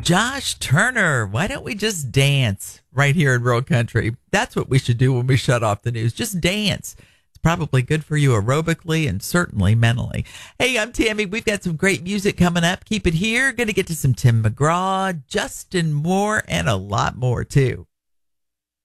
Josh Turner, why don't we just dance right here in Real Country? That's what we should do when we shut off the news. Just dance. It's probably good for you aerobically and certainly mentally. Hey, I'm Tammy. We've got some great music coming up. Keep it here. Going to get to some Tim McGraw, Justin Moore, and a lot more, too.